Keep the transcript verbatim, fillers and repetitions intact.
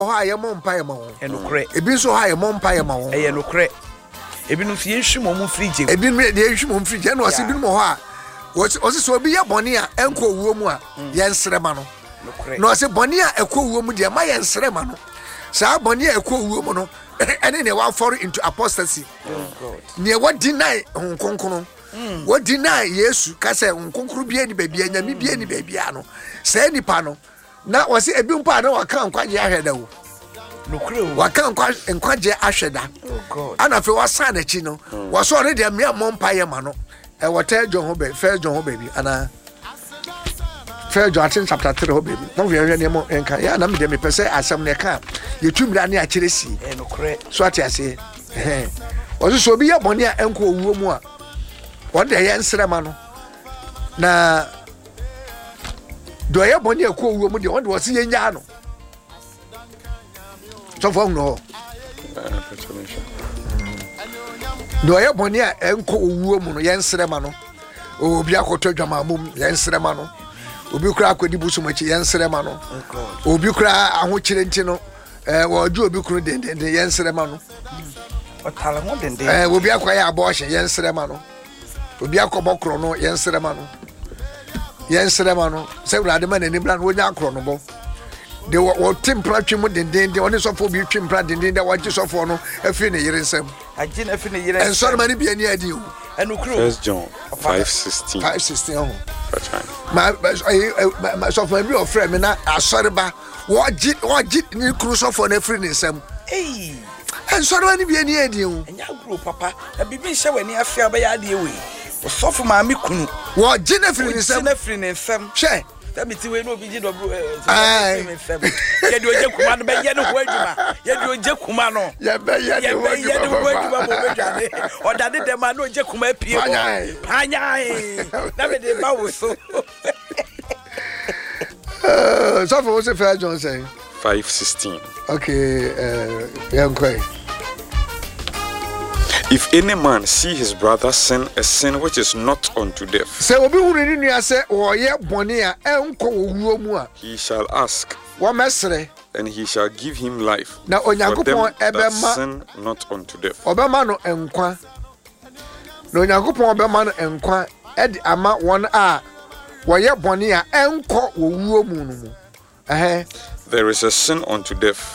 ho a ye mo mpa ye ma won enokre ebi nso ho a ye mo mpa ye ma won e enokre ebi no fi enhwe mo mu frige ebi no de enhwe mo mu frige na wose bi no ho a wose so obi ye bone a enko owuo mu a ye nsrema no na wose bone a ekọ owuo mu de ma ye nsrema no sa bone a ekọ owuo mu no ene ne wa fall into apostasy ne what deny honkonkron what deny Yesu ka say honkonkron bia ni babia nyame bia ni babia no say nipa no na wose ebi mpa na waka nkwaje ahweda wo nokre wo waka nkwaje ahweda ana fe wasa na chi no waso ne de me mompa ye ma no e wota John ho be first John ho baby ana first John chapter three ho baby no we hwe ne mo enka ya na me de me pese asem ne ka ye tumira ne akire si e nokre so atiase eh waso so bi ye bone a enko owuo mu a won de ye nsrema no na do ye bone ekọ owuo mu de won de wose ye nya no so for no do ye bone a enko owuo mu no ye nsrema no obi akoto dwama mum ye nsrema no obi kura akodi busu machi ye nsrema no obi kura aho kire nti no eh wo ju obi kuru den den ye nsrema no otala mo den den eh obi akwa ya abortion ye nsrema no obi akobokro no ye nsrema no ye nsrema no se wurade ma nanim na wonya akro no bo de wo tempra twem den den de oni sofo bi twempra den den de wagye sofo no afi ne yire nsam agye na afi ne yire en so ma ne bi ani adi o enokro First John five sixteen five sixteen oh ma ma sofo bi ofre me na asoreba wagye wagye ni kru sofo na afi ne nsam eh en so ma ne bi ani adi o enya agro papa na bibi hye wani afi abaya ade we osofo ma me kunu wagye na afi ne nsam na afi ne nsam hye tabiti we no bi ji dobro eh ye di oje kuma no be ye no ho adwuma ye di oje kuma no ye be ye di ho adwuma mo be dwane o dade dem ma no oje kuma pie ho panyai na me de ba wo so uh so for what's First John saying five sixteen okay uh yankoi if any man see his brother sin a sin which is not unto death, say obi hunu ni nua say o ye bone a enko owuo mu a he shall ask, wo mesre, and he shall give him life. na onyankopon ebema sin not unto death. Obema no enkwa. Na onyankopon obema no enkwa edi ama won a wo ye bone a enko owuo mu no mu. Eh There is a sin unto death,